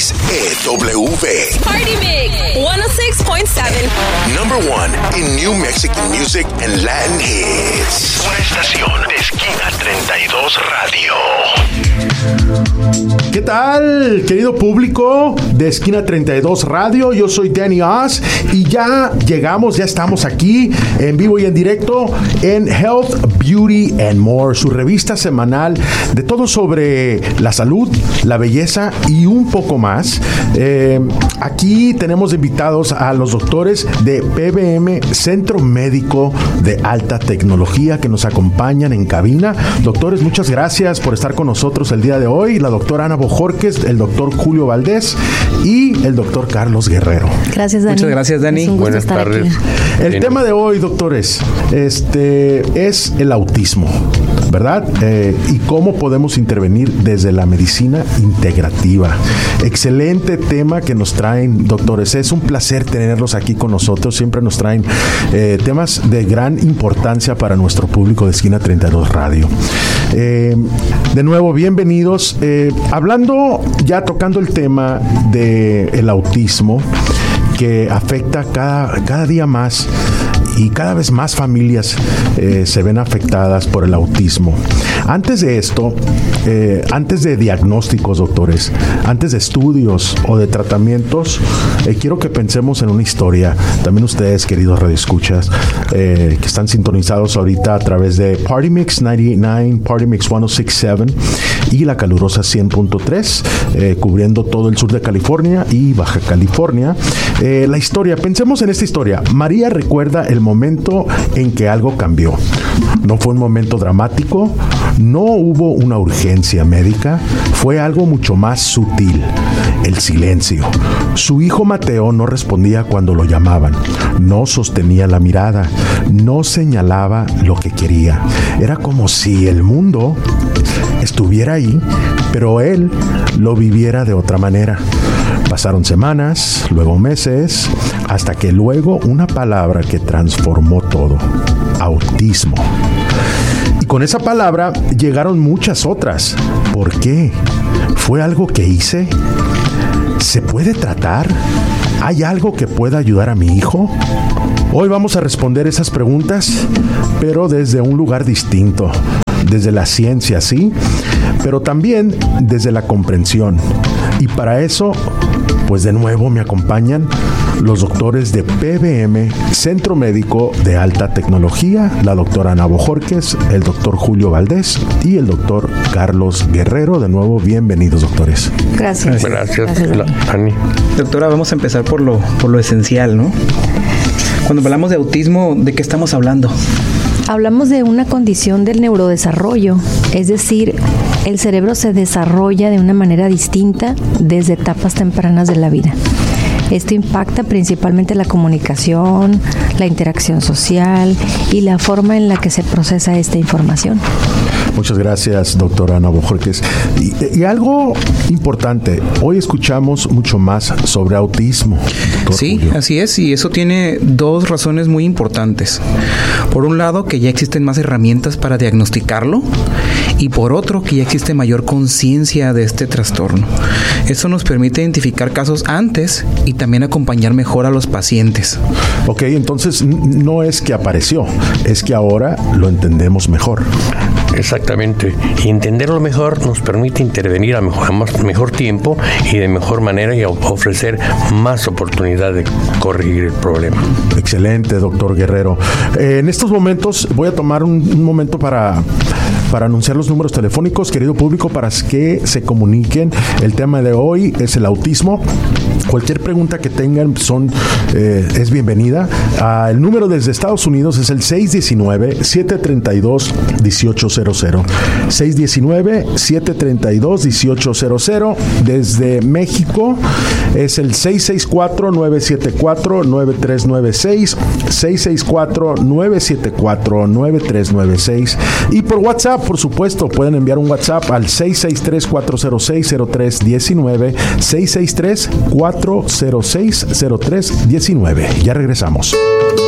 XEW. Party Mix 106.7. Number one in New Mexican music and Latin hits. Una estación de Esquina 32 Radio. ¿Qué tal, querido público de Esquina 32 Radio? Yo soy Danny Oz y ya estamos aquí en vivo y en directo en Health, Beauty and More, su revista semanal de todo sobre la salud, la belleza y un poco más. Aquí tenemos invitados a los doctores de PBM, Centro Médico de Alta Tecnología, que nos acompañan en cabina. Doctores, muchas gracias por estar con nosotros el día de hoy. La doctora Ana Bojorquez, el doctor Julio Valdés y el doctor Carlos Guerrero. Gracias, Dani. Muchas gracias, Dani. Buenas tardes. El tema de hoy, doctores, es el autismo, ¿verdad? Y cómo podemos intervenir desde la medicina integrativa. Excelente tema que nos traen, doctores. Es un placer tenerlos aquí con nosotros. Siempre nos traen temas de gran importancia para nuestro público de Esquina 32 Radio. De nuevo, bienvenidos. Hablando, ya tocando el tema del autismo, que afecta cada día más y cada vez más familias se ven afectadas por el autismo. Antes de esto, antes de diagnósticos, doctores, antes de estudios o de tratamientos, quiero que pensemos en una historia. También ustedes, queridos radioescuchas, que están sintonizados ahorita a través de Party Mix 98.9, Party Mix 106.7 y la calurosa 100.3, cubriendo todo el sur de California y Baja California. La historia, pensemos en esta historia. María recuerda el momento en que algo cambió. No fue un momento dramático, no hubo una urgencia médica, fue algo mucho más sutil, el silencio. Su hijo Mateo no respondía cuando lo llamaban, no sostenía la mirada, no señalaba lo que quería. Era como si el mundo estuviera ahí, pero él lo viviera de otra manera. Pasaron semanas, luego meses, hasta que luego una palabra que transformó todo: autismo. Y con esa palabra llegaron muchas otras. ¿Por qué? ¿Fue algo que hice? ¿Se puede tratar? ¿Hay algo que pueda ayudar a mi hijo? Hoy vamos a responder esas preguntas, pero desde un lugar distinto. Desde la ciencia, sí, pero también desde la comprensión. Y para eso, pues de nuevo me acompañan los doctores de PBM, Centro Médico de Alta Tecnología, la doctora Ana Bojorquez, el doctor Julio Valdés y el doctor Carlos Guerrero. De nuevo, bienvenidos, doctores. Gracias. Gracias, Ani. Doctora, vamos a empezar por lo esencial, ¿no? Cuando hablamos de autismo, ¿de qué estamos hablando? Hablamos de una condición del neurodesarrollo, es decir, el cerebro se desarrolla de una manera distinta desde etapas tempranas de la vida. Esto impacta principalmente la comunicación, la interacción social y la forma en la que se procesa esta información. Muchas gracias, doctora Ana Bojorquez. Y algo importante, hoy escuchamos mucho más sobre autismo. Sí, Julio. Así es, y eso tiene dos razones muy importantes. Por un lado, que ya existen más herramientas para diagnosticarlo, y por otro, que ya existe mayor conciencia de este trastorno. Eso nos permite identificar casos antes y también acompañar mejor a los pacientes. Ok, entonces no es que apareció, es que ahora lo entendemos mejor. Exactamente. Y entenderlo mejor nos permite intervenir a mejor tiempo y de mejor manera y ofrecer más oportunidad de corregir el problema. Excelente, doctor Guerrero. En estos momentos voy a tomar un momento para anunciar los números telefónicos, querido público, para que se comuniquen. El tema de hoy es el autismo. Cualquier pregunta que tengan es bienvenida. El número desde Estados Unidos es el 619-732-1800. 619-732-1800. Desde México es el 664-974-9396. 664-974-9396. Y por WhatsApp, por supuesto, pueden enviar un WhatsApp al 663-406-0319. 663-406-0319. Ya regresamos.